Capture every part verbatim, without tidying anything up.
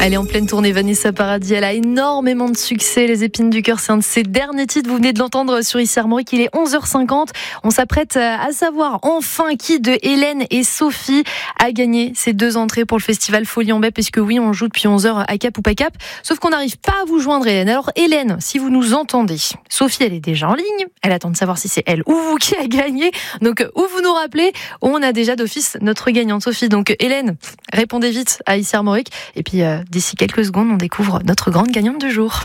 Elle est en pleine tournée, Vanessa Paradis. Elle a énormément de succès. Les épines du cœur, c'est un de ses derniers titres. Vous venez de l'entendre sur Ici Armorique. Il est onze heures cinquante. On s'apprête à savoir enfin qui de Hélène et Sophie a gagné ces deux entrées pour le festival Folie en Baie. Puisque oui, on joue depuis onze heures à Cap ou pas Cap. Sauf qu'on n'arrive pas à vous joindre, Hélène. Alors Hélène, si vous nous entendez, Sophie, elle est déjà en ligne. Elle attend de savoir si c'est elle ou vous qui a gagné. Donc, ou vous nous rappelez, on a déjà d'office notre gagnante, Sophie. Donc Hélène, répondez vite à Ici Armorique. Et puis, euh, d'ici quelques secondes, on découvre notre grande gagnante du jour.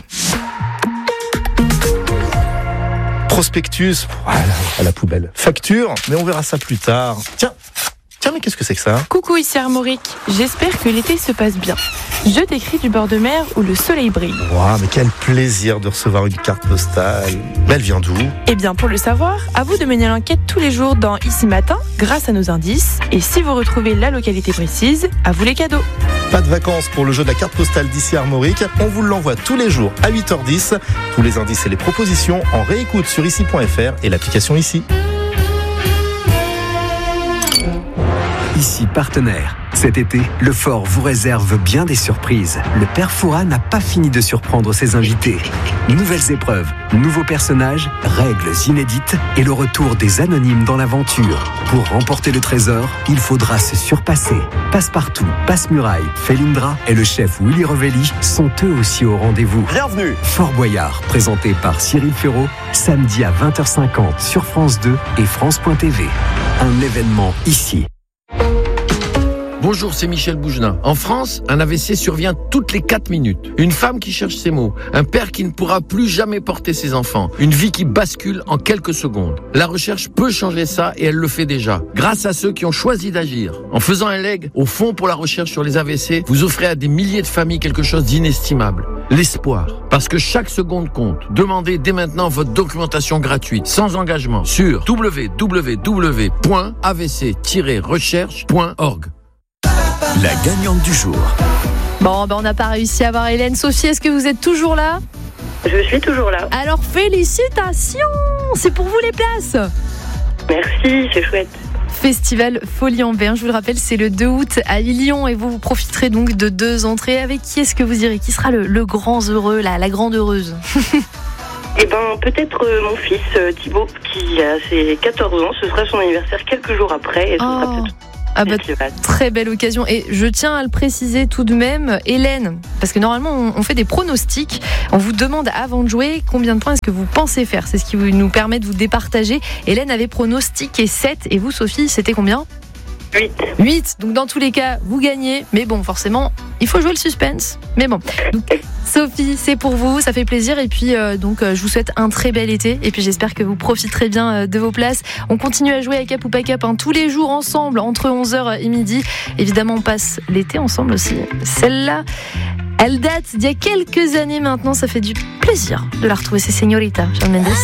Prospectus, voilà, à la poubelle. Facture, mais on verra ça plus tard. Tiens, tiens, mais qu'est-ce que c'est que ça ? Coucou, ici Armorique. J'espère que l'été se passe bien. Je t'écris du bord de mer où le soleil brille. Waouh, mais quel plaisir de recevoir une carte postale. Mais elle vient d'où ? Eh bien, pour le savoir, à vous de mener l'enquête tous les jours dans Ici Matin, grâce à nos indices. Et si vous retrouvez la localité précise, à vous les cadeaux. Pas de vacances pour le jeu de la carte postale d'Ici Armorique. On vous l'envoie tous les jours à huit heures dix. Tous les indices et les propositions en réécoute sur ici point f r et l'application Ici. Ici partenaire. Cet été, le Fort vous réserve bien des surprises. Le père Fouras n'a pas fini de surprendre ses invités. Nouvelles épreuves, nouveaux personnages, règles inédites et le retour des anonymes dans l'aventure. Pour remporter le trésor, il faudra se surpasser. Passepartout, Passe-Muraille, Felindra et le chef Willy Revelli sont eux aussi au rendez-vous. Bienvenue. Fort Boyard, présenté par Cyril Ferraud, samedi à vingt heures cinquante sur France deux et France point t v. Un événement ici. Bonjour, c'est Michel Bougelin. En France, un A V C survient toutes les quatre minutes. Une femme qui cherche ses mots. Un père qui ne pourra plus jamais porter ses enfants. Une vie qui bascule en quelques secondes. La recherche peut changer ça et elle le fait déjà. Grâce à ceux qui ont choisi d'agir. En faisant un leg au Fonds pour la recherche sur les A V C, vous offrez à des milliers de familles quelque chose d'inestimable. L'espoir. Parce que chaque seconde compte. Demandez dès maintenant votre documentation gratuite, sans engagement, sur w w w point a v c tiret recherche point org. La gagnante du jour. Bon, ben on n'a pas réussi à voir Hélène. Sophie, est-ce que vous êtes toujours là ? Je suis toujours là. Alors félicitations ! C'est pour vous les places. Merci, c'est chouette. Festival Folie en Baie, je vous le rappelle, c'est le deux août à Lyon et vous, vous profiterez donc de deux entrées. Avec qui est-ce que vous irez ? Qui sera le, le grand heureux, la, la grande heureuse ? Eh ben, peut-être euh, mon fils euh, Thibaut, qui a ses quatorze ans. Ce sera son anniversaire quelques jours après et ce oh. sera peut-être... Ah bah, très belle occasion. Et je tiens à le préciser tout de même, Hélène, parce que normalement on, on fait des pronostics. On vous demande avant de jouer combien de points est-ce que vous pensez faire. C'est ce qui nous permet de vous départager. Hélène avait pronostiqué sept et vous, Sophie, c'était combien ? huit. huit. Donc dans tous les cas, vous gagnez. Mais bon, forcément, il faut jouer le suspense. Mais bon. Donc, Sophie, c'est pour vous, ça fait plaisir. Et puis, euh, donc, euh, je vous souhaite un très bel été. Et puis, j'espère que vous profiterez bien euh, de vos places. On continue à jouer à Cap ou pas Cap, hein, tous les jours ensemble, entre onze heures et midi. Évidemment, on passe l'été ensemble aussi. Celle-là, elle date d'il y a quelques années maintenant. Ça fait du plaisir de la retrouver. C'est Señorita, Shawn Mendes.